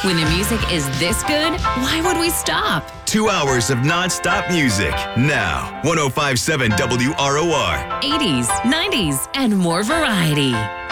When the music is this good, why would we stop? 2 hours of non-stop music. Now, 105.7 WROR. 80s, 90s, and more variety.